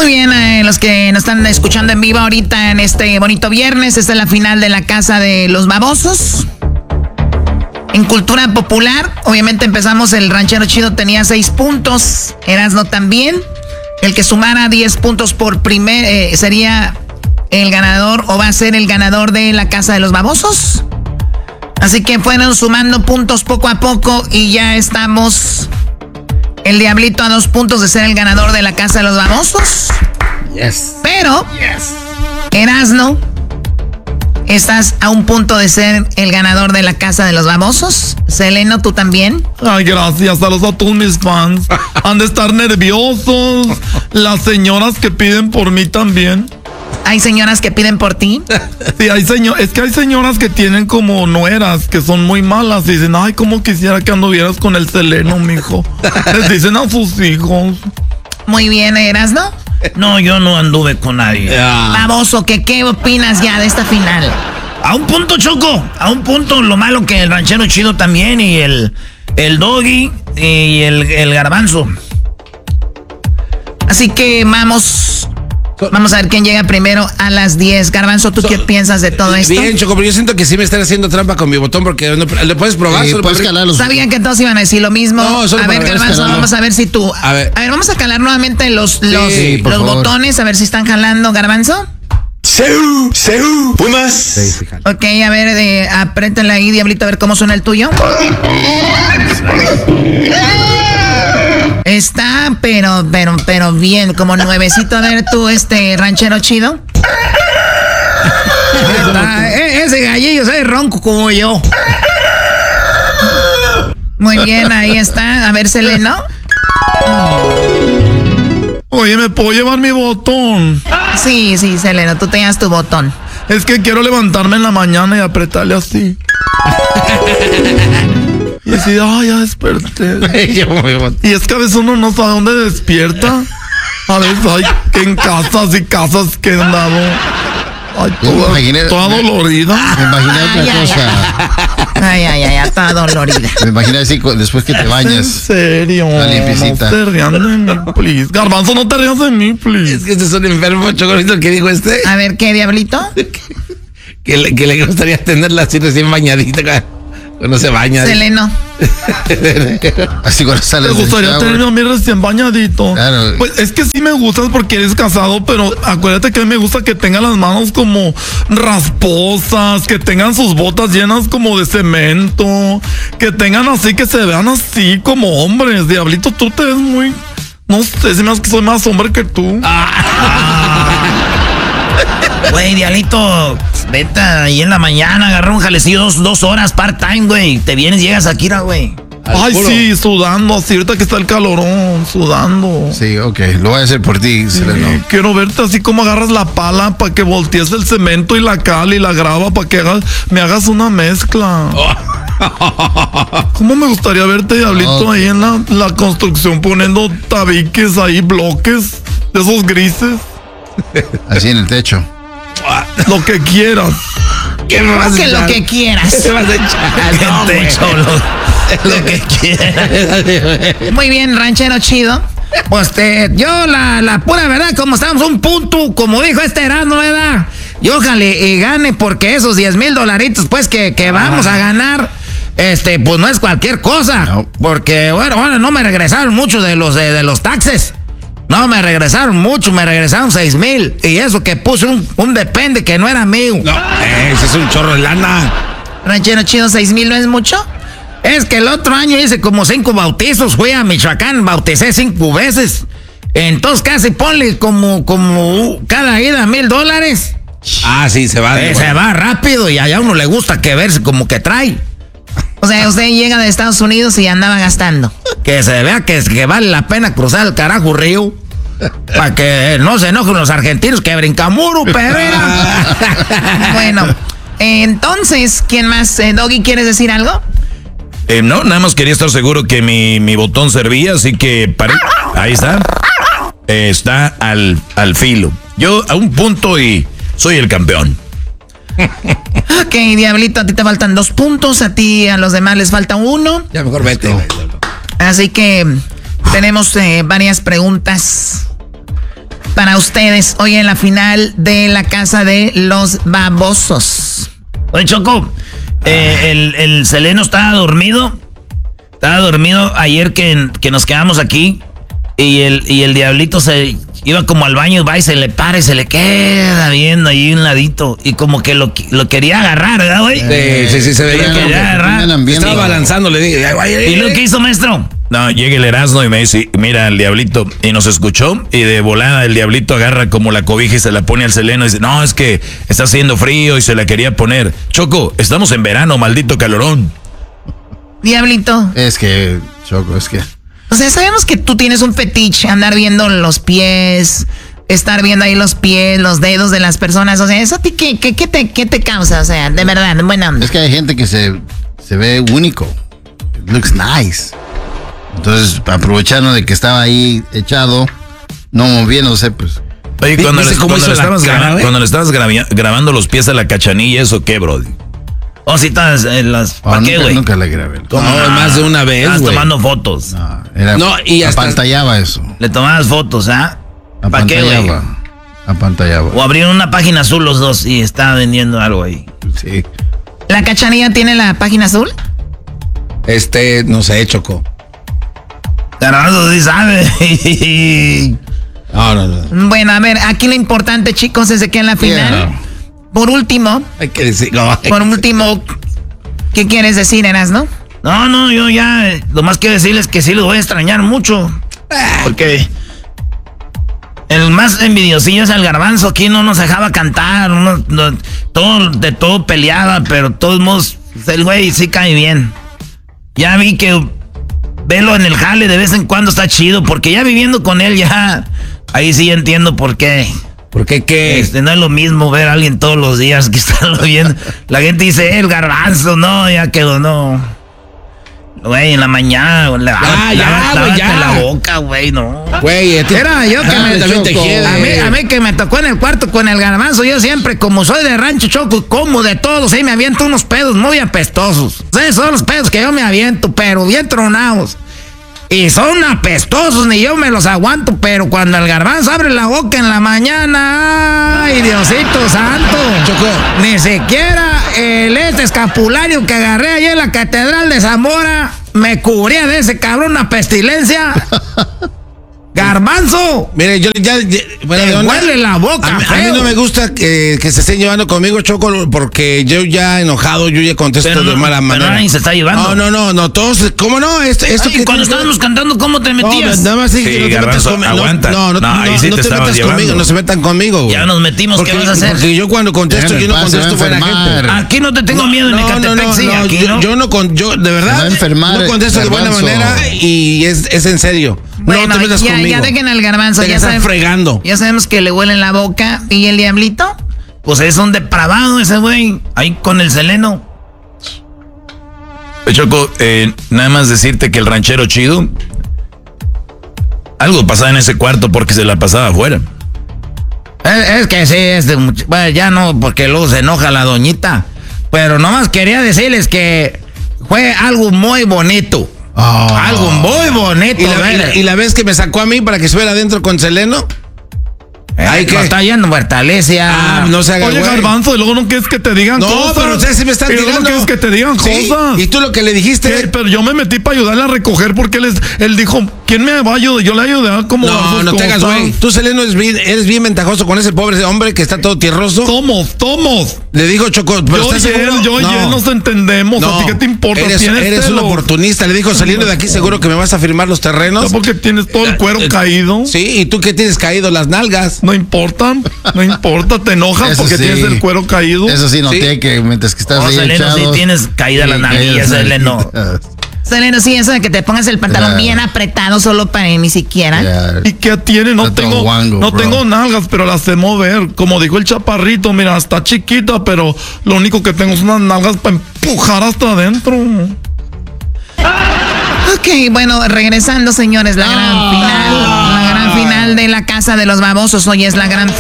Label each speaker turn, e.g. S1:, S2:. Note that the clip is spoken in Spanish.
S1: Muy bien, los que nos están escuchando en vivo ahorita en este bonito viernes, esta es la final de la Casa de los Babosos. En cultura popular, obviamente empezamos, el ranchero chido tenía 6 puntos, Erasmo también. El que sumara 10 puntos por sería el ganador o va a ser el ganador de la Casa de los Babosos. Así que fueron sumando puntos poco a poco y ya estamos... El Diablito a 2 puntos de ser el ganador de la Casa de los Babosos.
S2: Yes.
S1: Pero, Erasmo, estás a 1 punto de ser el ganador de la Casa de los Babosos. Seleno, ¿tú también?
S3: Ay, gracias. Saludos a todos mis fans. Han de estar nerviosos. Las señoras que piden por mí también.
S1: ¿Hay señoras que piden por ti?
S3: Sí, es que hay señoras que tienen como nueras, que son muy malas. Y dicen, ay, cómo quisiera que anduvieras con el Seleno, mijo. Les dicen a sus hijos.
S1: Muy bien, Erasmo.
S2: No, yo no anduve con nadie.
S1: Baboso, ¿qué opinas ya de esta final?
S2: A 1 punto, Choco. A 1 punto, lo malo que el ranchero chido también y el Doggy y el Garbanzo.
S1: Así que vamos a ver quién llega primero a las 10. Garbanzo, ¿tú qué piensas de todo esto?
S4: Bien, Choco, pero yo siento que sí me están haciendo trampa con mi botón porque ¿le puedes probar?
S2: Puedes calarlos.
S1: Sabían que todos iban a decir lo mismo.
S4: No,
S1: a ver, Garbanzo, vamos a ver si tú... A ver, vamos a calar nuevamente los botones, a ver si están jalando, Garbanzo.
S5: ¡Seu! ¡Pumas!
S1: Ok, a ver, apriétale ahí, Diablito, a ver cómo suena el tuyo. Está, pero bien, como nuevecito. A ver tú, ranchero chido. Ese gallillo es ronco como yo. Muy bien, ahí está. A ver, Seleno.
S3: Oye, ¿me puedo llevar mi botón?
S1: Sí, Seleno, tú tenías tu botón.
S3: Es que quiero levantarme en la mañana y apretarle así. Y decir, ay, ya desperté. Y es que a veces uno no sabe dónde despierta. A veces hay que en casas y casas que han dado. Ay, toda dolorida.
S6: Me imaginé otra cosa.
S1: Ay, toda dolorida.
S6: Me imaginé así después que te bañas.
S3: ¿En serio?
S6: La limpiecita.
S3: No te rías de mí, please. Garbanzo, no te rías de mí, please.
S4: Es que este es un enfermo, Choco, ¿viste lo que dijo este?
S1: A ver, ¿qué, Diablito?
S4: que le gustaría tenerla así recién bañadita cuando se baña.
S1: Seleno.
S6: Así cuando sales.
S3: Me gustaría tenerme a mí recién bañadito.
S6: Claro.
S3: Pues es que sí me gustas porque eres casado, pero acuérdate que a mí me gusta que tengan las manos como rasposas, que tengan sus botas llenas como de cemento, que tengan así, que se vean así como hombres. Diablito, tú te ves muy... No sé, si me hace que soy más hombre que tú.
S2: Güey, Diablito, vete ahí en la mañana, agarra un jalecillo 2 horas part-time, güey. Te vienes, llegas aquí, güey.
S3: Ay, sí, sudando, así ahorita que está el calorón, sudando.
S6: Sí, ok, lo voy a hacer por ti, Seleno.
S3: Quiero verte así como agarras la pala para que voltees el cemento y la cal y la grava para que me hagas una mezcla. ¿Cómo me gustaría verte, Diablito, ahí en la construcción poniendo tabiques ahí, bloques de esos grises?
S6: Así en el techo.
S3: Lo que quieras.
S4: ¿Qué me vas a echar?
S1: Lo que quieras.
S4: ¿Qué vas a echar?
S2: No, lo que quieras.
S1: Muy bien, ranchero chido. Pues yo la pura verdad, como estamos 1 punto, como dijo Erasmo, ¿verdad? Y ojalá y gane, porque esos $10,000 pues que vamos a ganar, pues no es cualquier cosa. No. Porque bueno, no me regresaron mucho de los taxes. No, me regresaron mucho, me regresaron 6,000. Y eso que puse un depende que no era mío.
S4: No, ese es un chorro de lana.
S1: Ranchero chido, 6,000 no es mucho. Es que el otro año hice como 5 bautizos, fui a Michoacán, bauticé 5 veces. Entonces casi ponle como cada ida $1,000.
S4: Ah, sí, se va.
S1: Se va rápido y allá a uno le gusta que verse como que trae. O sea, usted llega de Estados Unidos y andaba gastando. Que se vea que vale la pena cruzar el carajo río. Para que no se enojen los argentinos que brincan muro, perera. Bueno, entonces, ¿quién más? Doggy, ¿quieres decir algo?
S2: No, nada más quería estar seguro que mi botón servía, así que ahí está. Está al filo. Yo a 1 punto y soy el campeón.
S1: Ok, Diablito, a ti te faltan 2 puntos, a ti a los demás les falta 1.
S4: Ya mejor vete.
S1: Así que tenemos varias preguntas. para ustedes hoy en la final de la casa de los babosos?
S7: Oye, Choco, el Seleno estaba dormido. Estaba dormido ayer que nos quedamos aquí. Y el diablito se iba como al baño, va y se le para y se le queda viendo ahí un ladito. Y como que lo quería agarrar, ¿verdad, güey?
S4: Sí, se veía.
S7: Quería agarrar.
S4: Estaba balanzando, le dije.
S7: ¿Y lo que hizo, maestro?
S2: No, llega el Erasmo y me dice, mira el diablito, y nos escuchó, y de volada el diablito agarra como la cobija y se la pone al Seleno y dice, no, es que está haciendo frío y se la quería poner. Choco, estamos en verano, maldito calorón.
S1: Diablito.
S6: Es que, Choco, es que...
S1: O sea, sabemos que tú tienes un fetiche, andar viendo los pies, estar viendo ahí los pies, los dedos de las personas. O sea, ¿eso a ti qué te causa? O sea, de verdad, buena onda.
S6: Es que hay gente que se ve único. It looks nice. Entonces, aprovechando de que estaba ahí echado, no moviéndose, pues...
S2: Oye, cuando le estabas grabando los pies a la Cachanilla, ¿eso qué, bro?
S7: Oh, sí, estás en las... ¿Para qué, güey?
S6: Nunca le grabé.
S4: No, más de una vez,
S7: estabas
S4: güey.
S7: tomando fotos.
S4: Y hasta...
S6: apantallaba eso.
S7: Le tomabas fotos, ¿ah? ¿Para qué, güey?
S6: Apantallaba.
S7: O abrieron una página azul los dos y estaba vendiendo algo ahí.
S6: Sí.
S1: ¿La Cachanilla tiene la página azul?
S4: No sé, Choco.
S7: Garbanzo sí sabe.
S4: No.
S1: Bueno, a ver, aquí lo importante, chicos, es de que en la final...
S6: Yeah.
S1: Por último,
S4: Hay que decirlo.
S1: ¿qué quieres decir, Erasmo?
S7: No, yo ya, lo más quiero decirles es que sí los voy a extrañar mucho. Porque el más envidiosillo es el Garbanzo. Aquí no nos dejaba cantar, de todo peleaba, pero de todos modos, el güey sí cae bien. Ya vi que verlo en el jale de vez en cuando está chido, porque ya viviendo con él ya, ahí sí entiendo por qué.
S4: ¿Por qué qué?
S7: No es lo mismo ver a alguien todos los días que estarlo viendo. La gente dice, el Garbanzo, no, ya quedó, no. Güey, en la mañana, lávate la boca, güey, no.
S4: Güey,
S1: Era yo que me
S4: también te quiere.
S1: a mí que me tocó en el cuarto con el Garbanzo, yo siempre, como soy de rancho, Choco, como de todos, ahí me aviento unos pedos muy apestosos. Sí, son los pedos que yo me aviento, pero bien tronados. Y son apestosos, ni yo me los aguanto, pero cuando el Garbanzo abre la boca en la mañana, ¡ay, Diosito santo!
S4: Choco.
S1: Ni siquiera el escapulario que agarré ayer en la Catedral de Zamora me cubría de ese cabrón una pestilencia. ¡Garbanzo!
S4: Mire, yo ya
S1: te huele la boca,
S4: a mí
S1: feo.
S4: no me gusta que se estén llevando conmigo, Choco, porque yo ya enojado, yo ya contesto de mala manera.
S7: Pero nadie se está llevando.
S4: No, todos, ¿cómo no? Esto que
S7: cuando estábamos cantando, ¿cómo te metías?
S4: No, nada más sí,
S2: Sí,
S4: no te
S2: Garbanzo,
S4: metas
S2: aguanta.
S4: Ahí sí te estabas llevando. Conmigo, no se metan conmigo, güey.
S7: Ya nos metimos,
S4: porque,
S7: ¿qué vas a hacer?
S4: Porque yo cuando contesto, yo no contesto buena gente.
S7: Aquí no te tengo miedo en Ecatepec, sí, aquí no.
S4: Yo de verdad,
S6: va a enfermar,
S4: no contesto de buena
S6: Garbanzo.
S4: manera y es en serio.
S1: Bueno,
S4: no te metas conmigo.
S1: ya dejen al Garbanzo,
S4: Te estás fregando.
S1: Ya sabemos que le huele la boca. ¿Y el Diablito?
S7: Pues es un depravado ese güey, ahí con el Seleno.
S2: Choco, nada más decirte que el ranchero chido, algo pasaba en ese cuarto porque se la pasaba afuera.
S7: Es que sí, bueno, ya no, porque luego se enoja la doñita. Pero nomás quería decirles que fue algo muy bonito. Algo muy bonito.
S4: ¿Y la vez que me sacó a mí para que estuviera adentro con Seleno?
S7: Ay, que está yendo Huertalesia.
S4: No se haga.
S3: Oye,
S4: güey.
S3: Garbanzo, y luego no quieres que te digan cosas.
S4: No, pero ustedes sí me están
S3: y luego
S4: tirando.
S3: no quieres que te digan cosas.
S4: Y tú lo que le dijiste.
S3: Pero yo me metí para ayudarle a recoger porque él dijo, ¿quién me va a ayudar? Yo le ayudé a como
S4: No te hagas, güey. Tú, Seleno, eres bien ventajoso con ese pobre hombre que está todo tierroso.
S3: Tomos.
S4: Le dijo Choco, pero
S3: Yo
S4: ¿estás seguro?
S3: y él nos entendemos. ¿A ti qué te importa?
S4: Eres un oportunista. Le dijo, saliendo de aquí seguro que me vas a firmar los terrenos.
S3: Porque tienes todo el cuero caído.
S4: Sí, ¿y tú qué tienes caído? Las nalgas.
S3: No importa, te enojas
S6: Eso
S3: porque
S6: sí.
S3: tienes el cuero caído.
S6: Eso sí, noté que mientras que estás ahí
S7: Seleno,
S6: echado...
S7: sí tienes caída la nalguilla, Seleno.
S1: Seleno, sí, eso de que te pongas el pantalón bien apretado solo para ni siquiera.
S6: Yeah.
S3: ¿Y qué tiene? No
S6: Está
S3: tengo
S6: todo guango,
S3: no
S6: bro.
S3: tengo nalgas, pero las sé mover. Como dijo el chaparrito, mira, está chiquita, pero lo único que tengo son unas nalgas para empujar hasta adentro.
S1: Ok, bueno, regresando, señores, la gran final de la casa de los babosos. Hoy es la gran final.